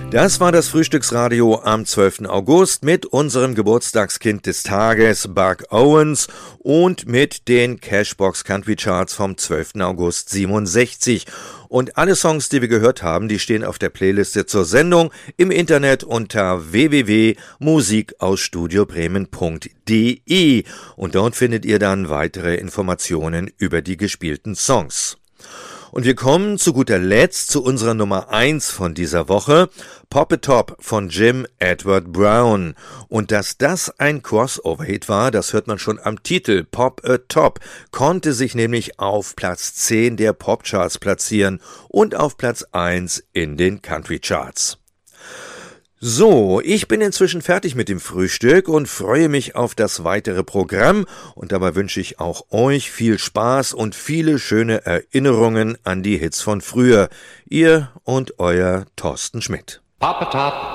Das war das Frühstücksradio am 12. August mit unserem Geburtstagskind des Tages, Buck Owens, und mit den Cashbox Country Charts vom 12. August 67. Und alle Songs, die wir gehört haben, die stehen auf der Playliste zur Sendung im Internet unter www.musikausstudiobremen.de. Und dort findet ihr dann weitere Informationen über die gespielten Songs. Und wir kommen zu guter Letzt zu unserer Nummer 1 von dieser Woche, Pop-A-Top von Jim Edward Brown. Und dass das ein Crossover-Hit war, das hört man schon am Titel. Pop-A-Top konnte sich nämlich auf Platz 10 der Popcharts platzieren und auf Platz 1 in den Country-Charts. So, ich bin inzwischen fertig mit dem Frühstück und freue mich auf das weitere Programm, und dabei wünsche ich auch euch viel Spaß und viele schöne Erinnerungen an die Hits von früher. Ihr und euer Thorsten Schmidt. Pop-A-Top,